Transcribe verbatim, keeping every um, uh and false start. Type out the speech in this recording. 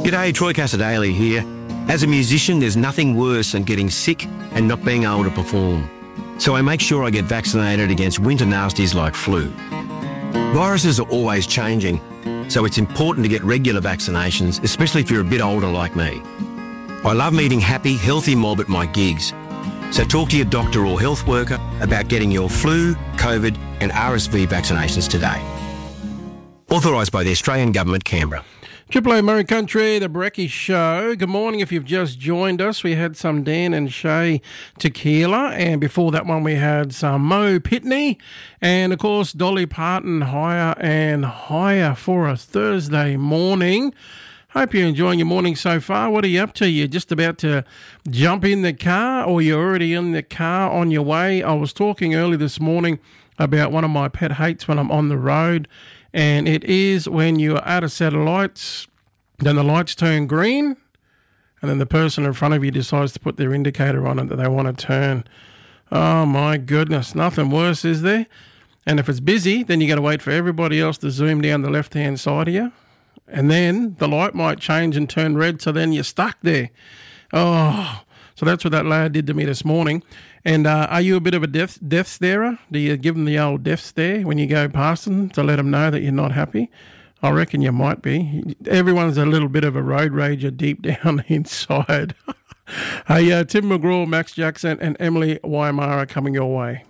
G'day, Troy Casadale here. As a musician, there's nothing worse than getting sick and not being able to perform. So I make sure I get vaccinated against winter nasties like flu. Viruses are always changing, so it's important to get regular vaccinations, especially if you're a bit older like me. I love meeting happy, healthy mob at my gigs. So talk to your doctor or health worker about getting your flu, COVID and R S V vaccinations today. Authorised by the Australian Government, Canberra. Triple A Murray Country, the Brecky Show. Good morning if you've just joined us. We had some Dan and Shay Tequila, and before that one we had some Mo Pitney, and of course Dolly Parton, Higher and Higher for a Thursday morning. Hope you're enjoying your morning so far. What are you up to? You're just about to jump in the car, or you're already in the car on your way? I was talking early this morning about one of my pet hates when I'm on the road, and it is when you're at a set of lights, then the lights turn green, and then the person in front of you decides to put their indicator on it that they want to turn. Oh my goodness, nothing worse, is there? And if it's busy, then you got to wait for everybody else to zoom down the left-hand side of you, and then the light might change and turn red, so then you're stuck there. Oh, so that's what that lad did to me this morning. And uh, are you a bit of a death, death starer? Do you give them the old death stare when you go past them to let them know that you're not happy? I reckon you might be. Everyone's a little bit of a road rager deep down inside. Hey, uh, Tim McGraw, Max Jackson and Emily Waimara coming your way.